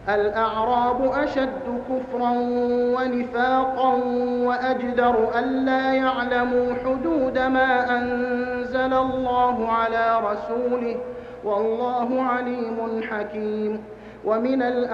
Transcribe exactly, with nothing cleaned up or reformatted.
الأعراب أشد كفرا ونفاقا وأجدر ألا يعلموا حدود ما أنزل الله على رسوله والله عليم حكيم. ومن